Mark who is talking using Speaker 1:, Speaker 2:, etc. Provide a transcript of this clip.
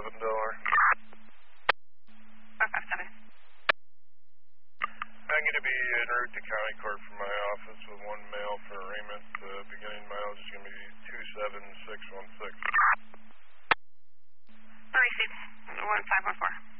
Speaker 1: Delaware.
Speaker 2: 457.
Speaker 1: I'm going to be en route to County Court from my office with one mail for arraignment. Beginning mileage is going to be 27616.
Speaker 2: Received. 1514.